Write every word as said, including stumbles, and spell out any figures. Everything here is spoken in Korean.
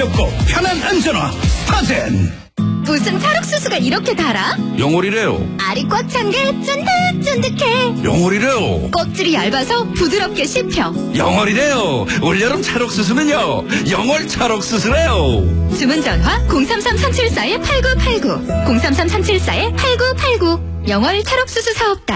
가볍고 편한 안전화 스타젠. 무슨 찰옥수수가 이렇게 달아? 영월이래요. 알이 꽉 찬 게 쫀득쫀득해. 영월이래요. 껍질이 얇아서 부드럽게 씹혀. 영월이래요. 올여름 찰옥수수는요 영월 찰옥수수래요. 주문 전화 공삼삼 삼칠사 팔구팔구 공삼삼 삼칠사 팔구팔구 영월 찰옥수수 사업단.